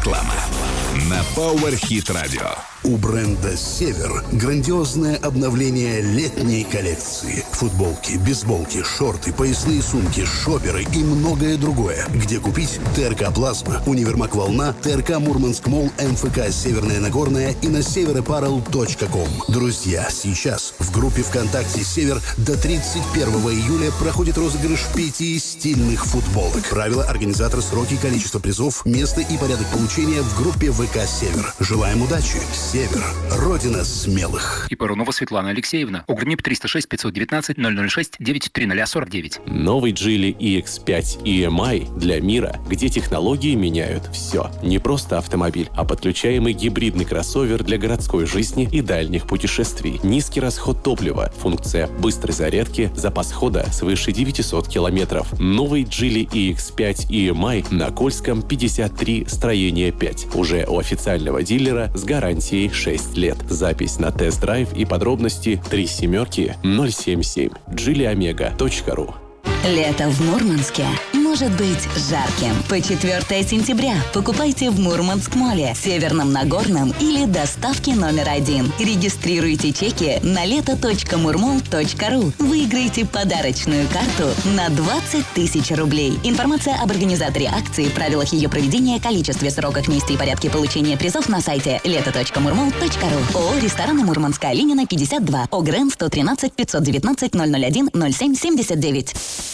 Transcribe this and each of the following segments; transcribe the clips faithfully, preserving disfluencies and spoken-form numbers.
Реклама на Power Hit Radio. У бренда «Север» грандиозное обновление летней коллекции. Футболки, бейсболки, шорты, поясные сумки, шоперы и многое другое. Где купить? ТРК «Плазма», Универмаг «Волна», ТРК «Мурманск Молл», МФК «Северная Нагорная» и на север аппарел точка ком. Друзья, сейчас в группе ВКонтакте «Север» до тридцать первого июля проходит розыгрыш пяти стильных футболок. Правила, организатор, сроки, количество призов, место и порядок получения в группе ВК «Север». Желаем удачи! «Север» — родина смелых. И Парунова Светлана Алексеевна. Огрнип триста шесть пятьсот девятнадцать ноль ноль шесть девять три ноль сорок девять. Новый Geely и икс пять и эм ай для мира, где технологии меняют все. Не просто автомобиль, а подключаемый гибридный кроссовер для городской жизни и дальних путешествий. Низкий расход топлива, функция быстрой зарядки, запас хода свыше девятьсот километров. Новый Geely и икс пять и эм ай на Кольском пятьдесят три, строение пять. Уже у официального дилера с гарантией шесть лет. Запись на тест-драйв и подробности три семерки ноль семь семь. джили омега точка ру. Лето в Мурманске может быть жарким. По четвёртое сентября покупайте в Мурманск-молле, Северном Нагорном или доставке номер один. Регистрируйте чеки на лето точка мурмол точка ру. Выиграйте подарочную карту на двадцать тысяч рублей. Информация об организаторе акции, правилах ее проведения, количестве, сроках, месте и порядке получения призов на сайте лето точка мурмол точка ру. ООО «Рестораны Мурманска», Ленина, пятьдесят два. ОГРН сто тринадцать пятьсот девятнадцать ноль ноль один ноль семь семьдесят девять.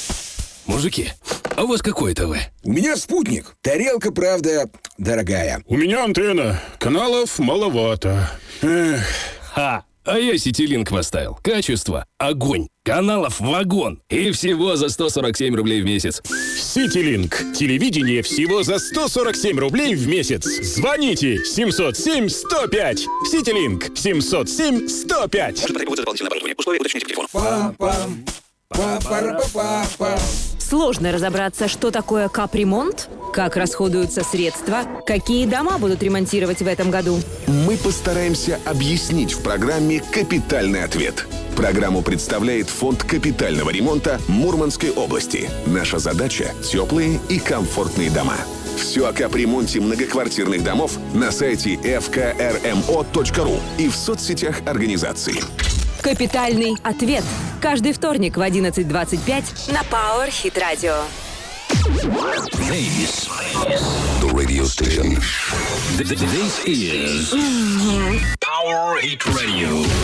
Мужики, а у вас какой ТВ? У меня спутник. Тарелка, правда, дорогая. У меня антенна. Каналов маловато. Эх. Ха! А я Ситилинк поставил. Качество – огонь. Каналов – вагон. И всего за сто сорок семь рублей в месяц. Ситилинк. Телевидение всего за сто сорок семь рублей в месяц. Звоните семьсот семь сто пять. Ситилинк. семьсот семь сто пять. Может потребоваться дополнительное оборудование. Условия уточните по телефону. Пам-пам. Па-па-па-па-па. Сложно разобраться, что такое капремонт, как расходуются средства, какие дома будут ремонтировать в этом году. Мы постараемся объяснить в программе «Капитальный ответ». Программу представляет Фонд капитального ремонта Мурманской области. Наша задача – теплые и комфортные дома. Все о капремонте многоквартирных домов на сайте эф ка эр эм о точка ру и в соцсетях организации. Капитальный ответ. Каждый вторник в одиннадцать двадцать пять на Power Hit Radio. This, the radio station. This is Power Hit Radio.